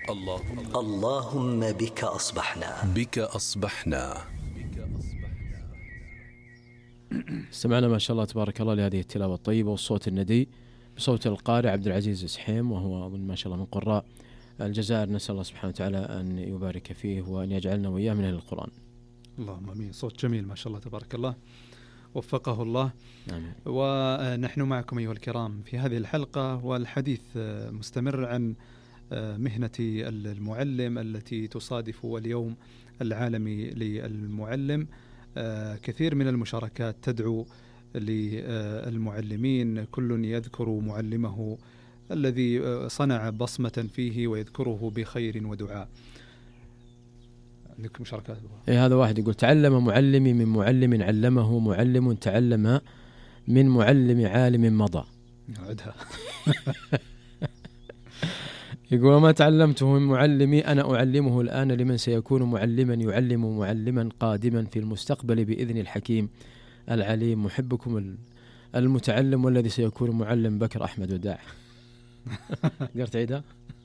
اللهم بك أصبحنا. استمعنا ما شاء الله تبارك الله لهذه التلاوة الطيبة والصوت الندي بصوت القارئ عبد العزيز سحيم، وهو أظن ما شاء الله من قراء الجزائر. نسأل الله سبحانه وتعالى أن يبارك فيه وأن يجعلنا وإياه من أهل القرآن. اللهم آمين. صوت جميل ما شاء الله تبارك الله، وفقه الله. آمين. ونحن معكم أيها الكرام في هذه الحلقة، والحديث مستمر عن مهنة المعلم التي تصادف اليوم العالمي للمعلم. كثير من المشاركات تدعو للمعلمين، كل يذكر معلمه الذي صنع بصمة فيه ويذكره بخير ودعاء. عندك مشاركات؟ هذا واحد يقول: تعلم معلمي من معلم علمه، معلم تعلم من معلم عالم مضى. عدها. يقول: وما تعلمته من معلمي أنا أعلمه الآن لمن سيكون معلما يعلم معلما قادما في المستقبل بإذن الحكيم العليم. محبكم المتعلم والذي سيكون معلم بكر أحمد وداع. قدرت عيدها؟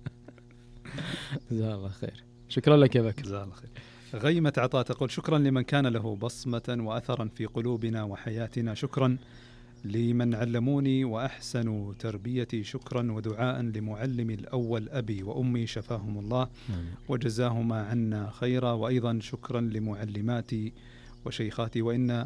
جزاه الله خير. شكرا لك يا بكر. جزاه الله خير. غيمة عطاء تقول: شكرا لمن كان له بصمة وأثرا في قلوبنا وحياتنا، شكرا لمن علموني وأحسنوا تربيتي، شكرا ودعاء لمعلمي الأول أبي وأمي شفاهم الله وجزاهما عنا خيرا، وأيضا شكرا لمعلماتي وشيخاتي،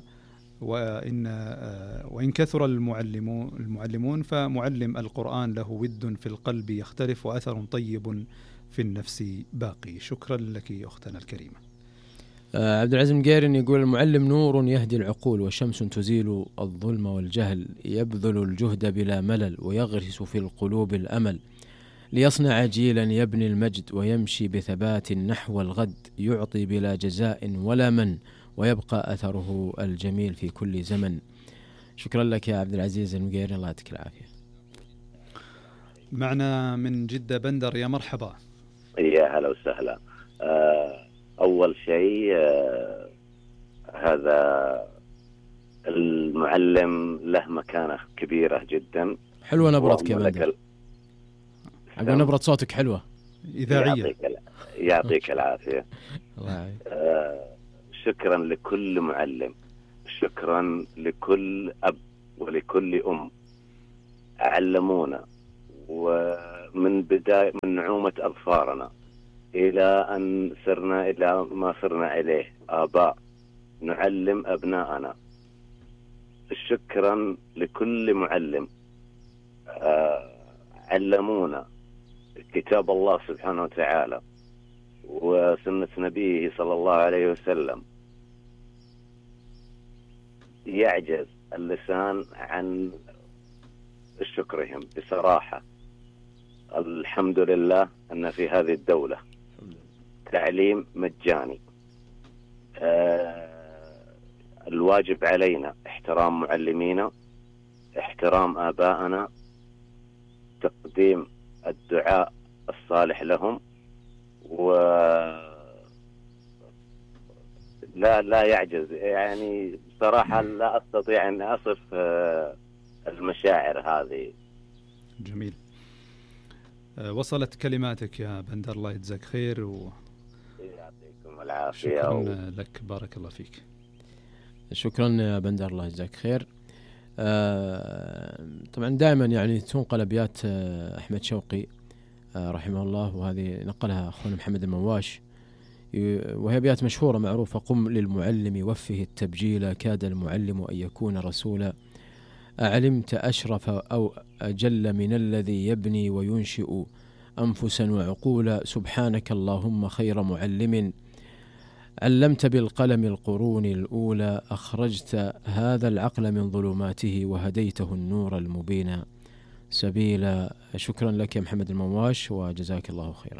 وإن كثر المعلمون فمعلم القرآن له ود في القلب يختلف وأثر طيب في النفس باقي. شكرا لك أختنا الكريمة. عبد العزيز مقيرن يقول: المعلم نور يهدي العقول وشمس تزيل الظلم والجهل، يبذل الجهد بلا ملل ويغرس في القلوب الأمل، ليصنع جيلا يبني المجد ويمشي بثبات نحو الغد، يعطي بلا جزاء ولا من، ويبقى أثره الجميل في كل زمن. شكرا لك يا عبد العزيز المقيرن، الله يعطيك العافية. معنا من جدة بندر، يا مرحبا. يا هلا وسهلا. أول شيء هذا المعلم له مكانة كبيرة جدا. حلوة نبرتك يا بندر، أقول نبرة صوتك حلوة إذاعية. يعطيك العافية. الله شكرا لكل معلم، شكرا لكل أب ولكل أم علمونا، ومن بداية من نعومة أظفارنا إلى أن سرنا إلى ما صرنا إليه آباء نعلم أبناءنا. شكرا لكل معلم علمونا كتاب الله سبحانه وتعالى وسنة نبيه صلى الله عليه وسلم. يعجز اللسان عن شكرهم بصراحة. الحمد لله أن في هذه الدولة تعليم مجاني. الواجب علينا احترام معلمينا، احترام آبائنا، تقديم الدعاء الصالح لهم، لا يعجز. يعني بصراحة لا أستطيع أن أصف المشاعر هذه. جميل. وصلت كلماتك يا بندر، الله يجزاك خير يعطيكم العافية. شكرا لك، بارك الله فيك. شكرا يا بندر، الله يجزاك خير. طبعا دائما يعني تنقل أبيات أحمد شوقي رحمه الله، وهذه نقلها أخونا محمد المواش، وهي أبيات مشهورة معروفة: قم للمعلم وفه التبجيل، كاد المعلم أن يكون رسولا، أعلمت أشرف أو أجل من الذي يبني وينشئ أنفسا وعقولا، سبحانك اللهم خير معلم، علمت بالقلم القرون الأولى، أخرجت هذا العقل من ظلماته وهديته النور المبين سبيلا. شكرا لك يا محمد المواش وجزاك الله خيرا.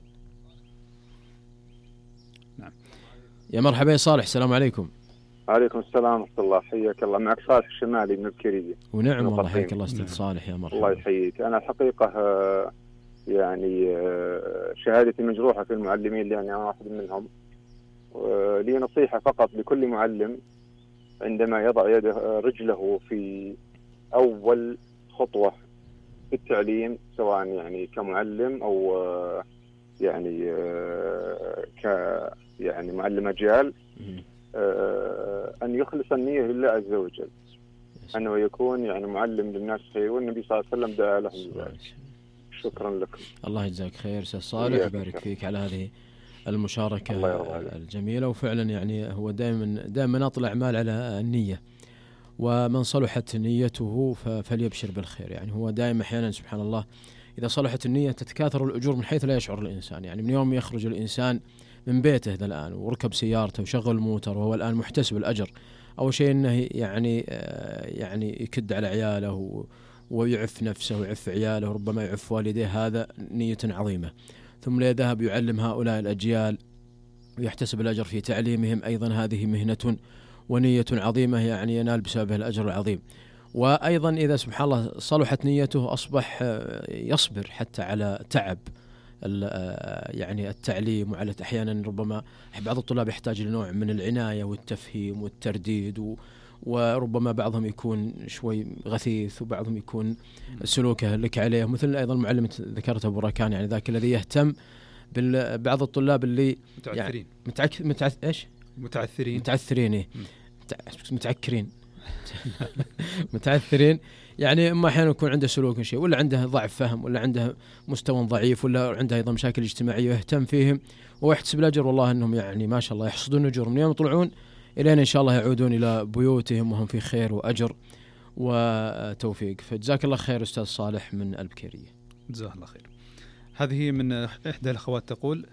نعم. يا مرحبا يا صالح، السلام عليكم. عليكم السلام ورحمة الله، حياك الله. معك صالح الشمالي من الكريدي. ونعم والله، حياك الله أستاذ صالح، يا مرحبا. الله يحييك. أنا الحقيقة يعني شهادتي مجروحة في المعلمين، لأني أنا واحد منهم. لي نصيحة فقط لكل معلم عندما يضع رجله في أول خطوة في التعليم، سواء يعني كمعلم أو يعني يعني معلم أجيال أن يخلص النية لله عز وجل، أنه يكون يعني معلم للناس خير، والنبي صلى الله عليه وسلم دعا لهم ذلك. شكرا لكم. الله يجزاك خير أستاذ صالح، يبارك فيك على هذه المشاركة الجميلة. وفعلا يعني هو دائما مناط الأعمال على النية، ومن صلحت نيته فليبشر بالخير. يعني هو دائما أحيانا سبحان الله إذا صلحت النية تتكاثر الأجور من حيث لا يشعر الإنسان. يعني من يوم يخرج الإنسان من بيته ذا الآن وركب سيارته وشغل موتر وهو الآن محتسب الأجر، أول شيء أنه يعني يكد على عياله ويعف نفسه ويعف عياله، ربما يعف والديه، هذا نية عظيمة. ثم يذهب يعلم هؤلاء الأجيال ويحتسب الأجر في تعليمهم، أيضا هذه مهنة ونية عظيمة يعني ينال بسببها الأجر العظيم. وأيضا إذا سبحان الله صلحت نيته أصبح يصبر حتى على تعب يعني التعليم، وعلى أحيانا ربما بعض الطلاب يحتاج لنوع من العناية والتفهيم والترديد، وربما بعضهم يكون شوي غثيث وبعضهم يكون سلوكه لك عليه، مثل أيضا المعلم ذكرته أبو راكان، يعني ذاك الذي يهتم بعض الطلاب اللي متعثرين يعني إيش متعثرين إيه متعكرين متعثرين، يعني اما احيانا يكون عنده سلوك شيء، ولا عنده ضعف فهم، ولا عنده مستوى ضعيف، ولا عنده ايضا مشاكل اجتماعيه يهتم فيهم ويحتسب الاجر. والله انهم يعني ما شاء الله يحصدون اجور من يوم يطلعون الى ان شاء الله يعودون الى بيوتهم وهم في خير واجر وتوفيق. فجزاك الله خير استاذ صالح من البكيريه. جزاه الله خير. هذه من احدى الاخوات تقول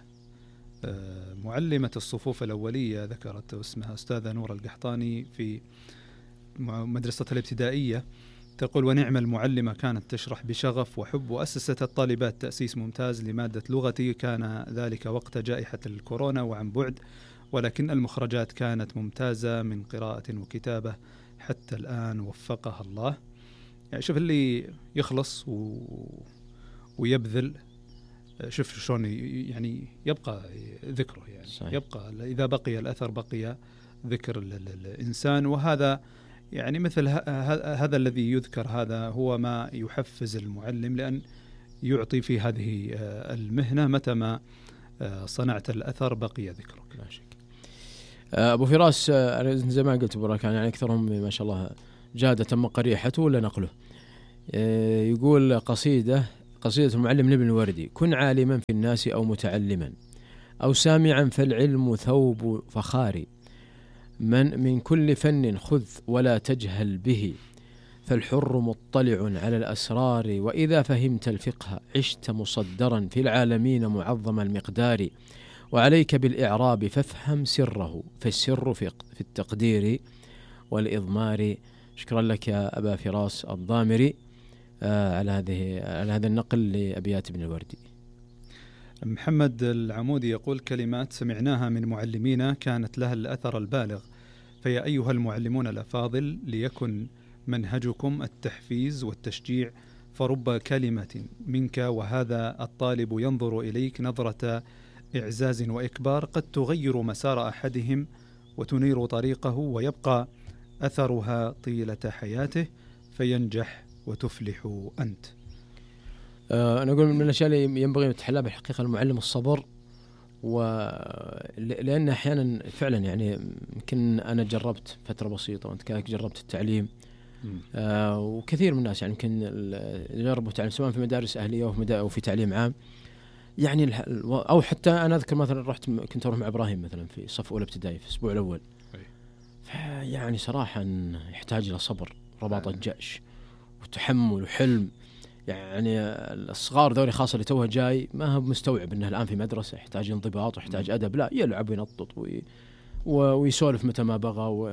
معلمة الصفوف الأولية، ذكرت اسمها أستاذة نور القحطاني في مدرسة الابتدائية، تقول ونعم المعلمة، كانت تشرح بشغف وحب، وأسست الطالبات تأسيس ممتاز لمادة لغتي، كان ذلك وقت جائحة الكورونا وعن بعد، ولكن المخرجات كانت ممتازة من قراءة وكتابة حتى الآن، وفقها الله. يعني شوف اللي يخلص ويبذل، شوف شلون يعني يبقى ذكره، يعني صحيح. يبقى إذا بقي الأثر بقي ذكر الإنسان، وهذا يعني مثل هذا الذي يذكر، هذا هو ما يحفز المعلم لأن يعطي في هذه المهنة، متى ما صنعت الأثر بقي ذكرك. لا شك. أبو فراس زي ما قلت أبو كان يعني أكثرهم ما شاء الله جادة تم قريحته ولا نقله. يقول قصيدة المعلم ابن الوردي: كن عالما في الناس أو متعلما أو سامعا، فالعلم ثوب فخار، من كل فن خذ ولا تجهل به، فالحر مطلع على الأسرار، وإذا فهمت الفقه عشت مصدرا في العالمين معظم المقدار، وعليك بالإعراب فافهم سره، فالسر في التقدير والإضمار. شكرا لك يا أبا فراس الضامري على هذا النقل لأبيات ابن الوردي. محمد العمودي يقول: كلمات سمعناها من معلمينا كانت لها الأثر البالغ، فيا أيها المعلمون الأفاضل ليكن منهجكم التحفيز والتشجيع، فرب كلمة منك وهذا الطالب ينظر إليك نظرة إعزاز وإكبار قد تغير مسار أحدهم وتنير طريقه، ويبقى أثرها طيلة حياته، فينجح وتفلح أنت. أنا أقول من الأشياء اللي ينبغي نتحلى بالحقيقة المعلم الصبر، لأن أحيانا فعلا يعني يمكن أنا جربت فترة بسيطة وأنت كذلك جربت التعليم، وكثير من الناس يعني يمكن جربوا تعليم سواء في مدارس أهلية أو في تعليم عام، يعني أو حتى أنا أذكر مثلا كنت أروح مع إبراهيم مثلا في صف أولى ابتدائي في الأسبوع الأول، يعني صراحة يحتاج إلى صبر، رباط الجأش وتحمل وحلم. يعني الصغار ذولي خاصة اللي توه جاي ما هو مستوعب أنه الآن في مدرسة، يحتاج انضباط ويحتاج أدب، لا يلعب وينطط ويسولف متى ما بغى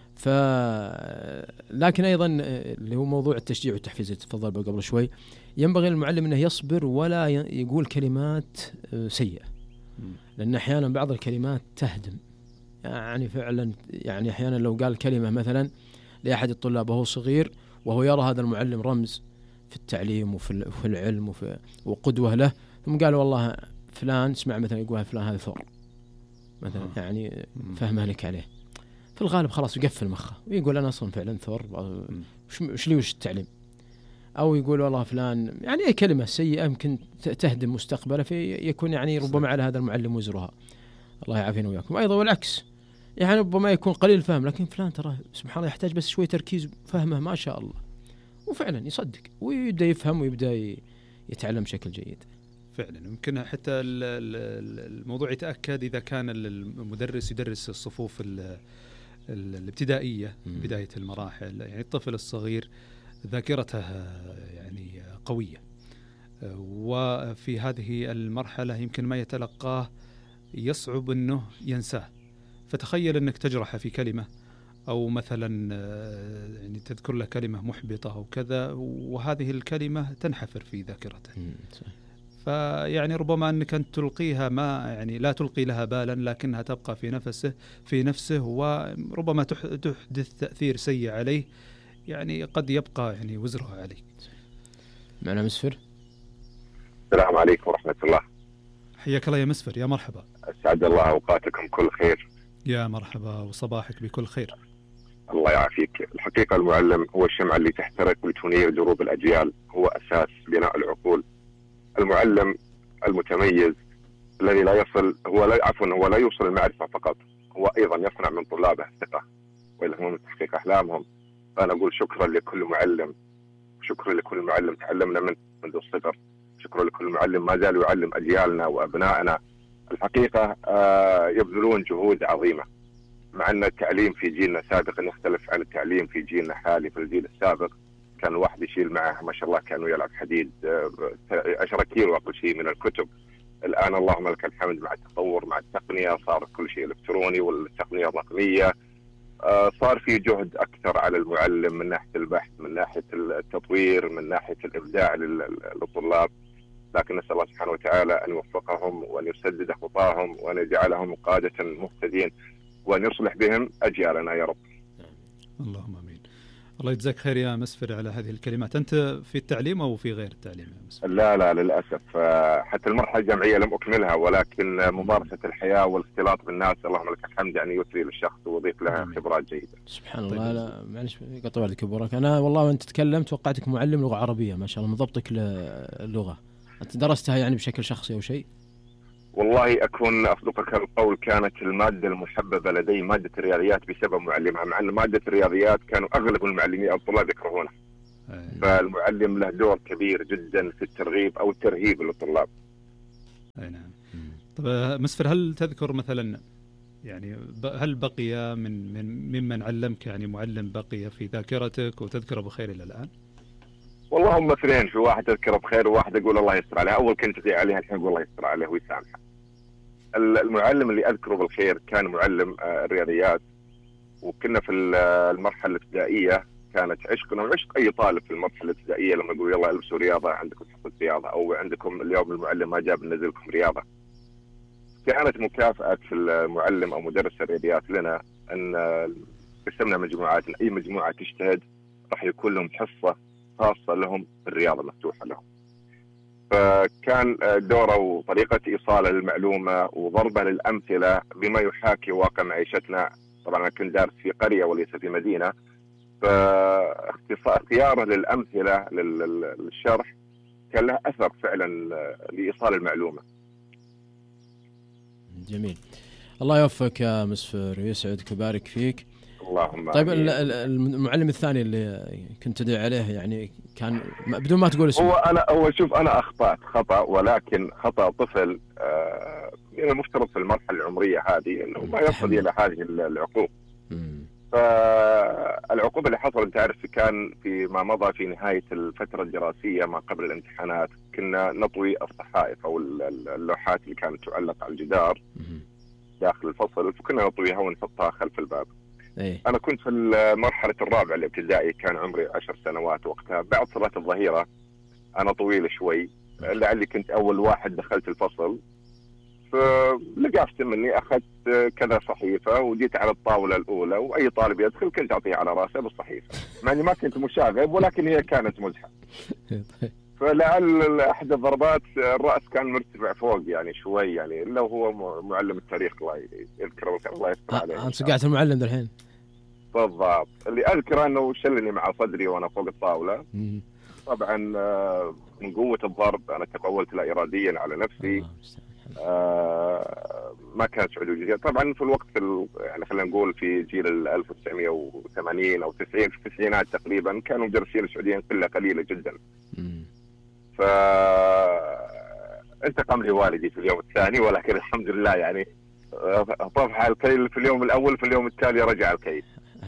لكن أيضا اللي هو موضوع التشجيع والتحفيز اللي تفضل قبل شوي، ينبغي للمعلم أنه يصبر ولا يقول كلمات سيئة، لأن أحيانا بعض الكلمات تهدم. يعني فعلا يعني أحيانا لو قال كلمة مثلا لأحد الطلاب وهو صغير وهو يرى هذا المعلم رمز في التعليم وفي العلم وقدوة له، ثم قال والله فلان اسمع مثلا يقول فلان هذا ثور مثلا، يعني فهمها لك عليه، في الغالب خلاص يقفل مخه ويقول أنا أصلا فعلا ثور، وش التعليم. أو يقول والله فلان يعني أي كلمة سيئة يمكن تهدم مستقبله، فيكون يعني ربما على هذا المعلم وزرها. الله يعافينا وياكم. أيضا والعكس، يعني ربما يكون قليل فهم، لكن فلان ترى سبحان الله يحتاج بس شوي تركيز فهمه ما شاء الله، وفعلا يصدق ويبدأ يفهم ويبدأ يتعلم بشكل جيد. فعلا يمكن حتى الموضوع يتأكد إذا كان المدرس يدرس الصفوف الابتدائية بداية المراحل. يعني الطفل الصغير ذاكرته يعني قوية، وفي هذه المرحلة يمكن ما يتلقاه يصعب أنه ينساه. فتخيل أنك تجرح في كلمة، أو مثلا يعني تذكر له كلمة محبطة أو كذا، وهذه الكلمة تنحفر في ذاكرته. فيعني ربما أنك أنت تلقيها، ما يعني لا تلقي لها بالا، لكنها تبقى في نفسه وربما تحدث تأثير سيء عليه، يعني قد يبقى يعني وزرها عليك. معنا مسفر. السلام عليكم ورحمة الله. حياك الله يا مسفر، يا مرحبا. أسعد الله أوقاتكم كل خير. يا مرحبا وصباحك بكل خير. الله يعافيك. الحقيقة المعلم هو الشمعة اللي تحترق وتنير دروب الأجيال، هو أساس بناء العقول. المعلم المتميز الذي لا يصل هو لا يوصل المعرفة فقط، هو أيضا يصنع من طلابه الثقة ويلهمهم من تحقيق أحلامهم. فأنا أقول شكرا لكل معلم، شكرا لكل معلم تعلمنا منذ الصغر، شكرا لكل معلم ما زال يعلم أجيالنا وأبنائنا. الحقيقة يبذلون جهود عظيمة، مع أن التعليم في جيلنا سابقا يختلف عن التعليم في جيلنا حالي. في الجيل السابق كان الواحد يشيل معه ما شاء الله كانوا يلعب حديد 10 كيلو أقل شيء من الكتب. الآن اللهم لك الحمد مع التطور مع التقنية صار كل شيء إلكتروني والتقنية الرقمية. صار في جهد أكثر على المعلم من ناحية البحث، من ناحية التطوير، من ناحية الإبداع للطلاب. لكن نسأل الله سبحانه وتعالى أن يوفقهم وأن يسدد خطاهم وأن يجعلهم قادة مهتدين وأن يصلح بهم أجيالنا يا رب. اللهم آمين. الله يجزاك خير يا مسفر على هذه الكلمات. أنت في التعليم أو في غير التعليم يا مسفر؟ لا للأسف حتى المرحلة الجامعية لم أكملها، ولكن ممارسة الحياة والاختلاط بالناس اللهم لك الحمد يعني يثري للشخص ويضيف له خبرات جيدة. سبحان الله. لا معلش قطع عليك بورك، أنا والله وأنت تتكلم توقعتك معلم لغة عربية ما شاء الله، مضبطك للغة. أنت درستها يعني بشكل شخصي أو شيء؟ والله أكون أصدقك القول، كانت المادة المحببة لدي مادة الرياضيات بسبب معلمها، مع أن مادة الرياضيات كانوا أغلب المعلمين أو الطلاب يكرهونها. فالمعلم له دور كبير جدا في الترغيب أو الترهيب للطلاب. أي نعم. طب مسفر، هل تذكر مثلا يعني هل بقي ممن علمك يعني معلم بقي في ذاكرتك وتذكره بخير إلى الآن؟ والله هم اثنين، في واحد أذكره بخير وواحد أقول الله يستر عليه. أول كنت أطيع عليها، الحين أقول الله يستر عليه ويسامحه. المعلم اللي أذكره بالخير كان معلم الرياضيات، وكنا في المرحلة الابتدائية كانت عشقنا وعشق أي طالب في المرحلة الابتدائية لما يقول يلا البسوا رياضة، عندكم حصة رياضة أو عندكم اليوم المعلم ما جاب ننزلكم رياضة. كانت مكافأة المعلم أو مدرس الرياضيات لنا أن قسمنا مجموعات، أي مجموعة تجتهد راح يكون لهم حصة خاصة لهم الرياضة مفتوحة لهم. فكان دوره وطريقة إيصاله للمعلومة وضربه للأمثلة بما يحاكي واقع معيشتنا. طبعا أنا كنت دارس في قرية وليس في مدينة، فاختياره للأمثلة للشرح كان له أثر فعلا لإيصال المعلومة. جميل. الله يوفقك يا مسفر ويسعدك ويبارك فيك. اللهم طيب المعلم الثاني اللي كنت تدعي عليه يعني كان بدون ما تقول اسمه. هو شوف أنا أخطأت خطأ، ولكن خطأ طفل من المفترض في المرحلة العمرية هذه أنه ما يصل إلى هذه العقوق. فالعقوبة اللي حصلت تعرف كان فيما مضى في نهاية الفترة الدراسية ما قبل الامتحانات، كنا نطوي الصحائف أو اللوحات اللي كانت تعلق على الجدار داخل الفصل، فكنا نطويها ونحطها خلف الباب. أنا كنت في المرحلة الرابعة الابتدائي، كان عمري 10 سنوات وقتها. بعد صلاة الظهيرة أنا طويل شوي، لعلي كنت أول واحد دخلت الفصل، فلقفت مني أخذت كذا صحيفة وجيت على الطاولة الأولى، وأي طالب يدخل كنت أعطيه على رأسه بالصحيفة، مع أني ما كنت مشاغب ولكن هي كانت مزحة. فلعل أحد الضربات الرأس كان مرتفع فوق يعني شوي، يعني إلا هو معلم التاريخ الله يذكره الله يستر عليه. أنت صقعت المعلم ده الحين؟ بالضبط. اللي أذكر أنه شلني مع صدري وأنا فوق الطاولة طبعا من قوة الضرب أنا تقولت لا إراديا على نفسي. ما كانت سعودية جديدة طبعا في الوقت يعني خلينا نقول في جيل 1980 أو 90 في التسعينات تقريبا كانوا مدرسين السعوديين كلها قليلة جدا. انتقم لي والدي في اليوم الثاني، ولكن الحمد لله يعني طفح الكيل في اليوم الأول، في اليوم التالي رجع الكيل.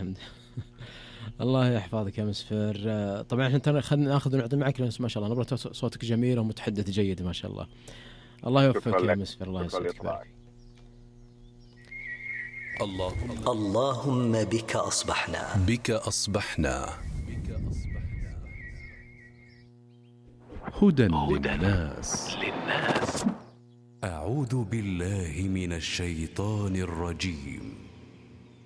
الله يحفظك يا مسفر. طبعا احنا خلينا ناخذ ونعطي معك، ما شاء الله نبرة صوتك جميلة ومتحدث جيد ما شاء الله. الله يوفقك يا مسفر. الله يسعدك. اللهم بك أصبحنا هدى للناس. أعوذ بالله من الشيطان الرجيم.